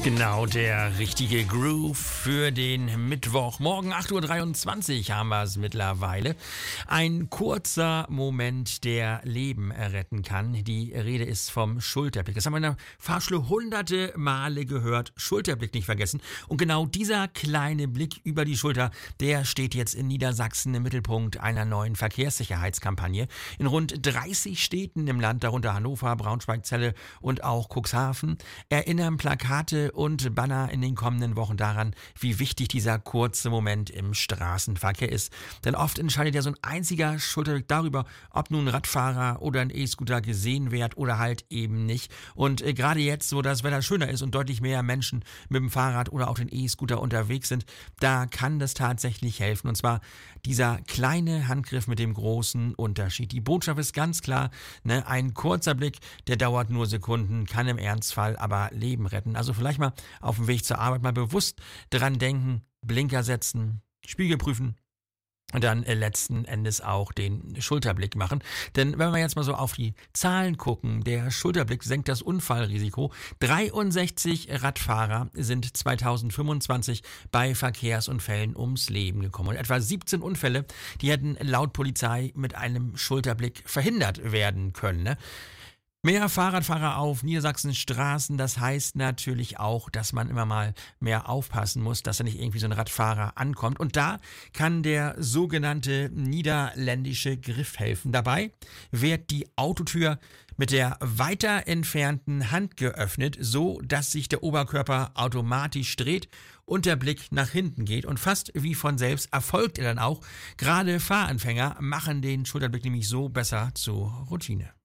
Genau, der richtige Groove für den Mittwoch. Morgen 8:23 Uhr haben wir es mittlerweile. Ein kurzer Moment, der Leben retten kann. Die Rede ist vom Schulterblick. Das haben wir in der Fahrschule hunderte Male gehört. Schulterblick nicht vergessen. Und genau dieser kleine Blick über die Schulter, der steht jetzt in Niedersachsen im Mittelpunkt einer neuen Verkehrssicherheitskampagne. In rund 30 Städten im Land, darunter Hannover, Braunschweig, Celle und auch Cuxhaven, erinnern Plakate und Banner in den kommenden Wochen daran, wie wichtig dieser kurze Moment im Straßenverkehr ist. Denn oft entscheidet ja so ein einziger Schulterblick darüber, ob nun ein Radfahrer oder ein E-Scooter gesehen wird oder halt eben nicht. Und gerade jetzt, wo das Wetter schöner ist und deutlich mehr Menschen mit dem Fahrrad oder auch den E-Scooter unterwegs sind, da kann das tatsächlich helfen. Und zwar dieser kleine Handgriff mit dem großen Unterschied. Die Botschaft ist ganz klar, ne? Ein kurzer Blick, der dauert nur Sekunden, kann im Ernstfall aber Leben retten. Also vielleicht mal auf dem Weg zur Arbeit mal bewusst dran denken, Blinker setzen, Spiegel prüfen und dann letzten Endes auch den Schulterblick machen. Denn wenn wir jetzt mal so auf die Zahlen gucken, der Schulterblick senkt das Unfallrisiko. 63 Radfahrer sind 2025 bei Verkehrsunfällen ums Leben gekommen. Und etwa 17 Unfälle, die hätten laut Polizei mit einem Schulterblick verhindert werden können, ne? Mehr Fahrradfahrer auf Niedersachsens Straßen, das heißt natürlich auch, dass man immer mal mehr aufpassen muss, dass da nicht irgendwie so ein Radfahrer ankommt. Und da kann der sogenannte niederländische Griff helfen. Dabei wird die Autotür mit der weiter entfernten Hand geöffnet, so dass sich der Oberkörper automatisch dreht und der Blick nach hinten geht. Und fast wie von selbst erfolgt er dann auch. Gerade Fahranfänger machen den Schulterblick nämlich so besser zur Routine.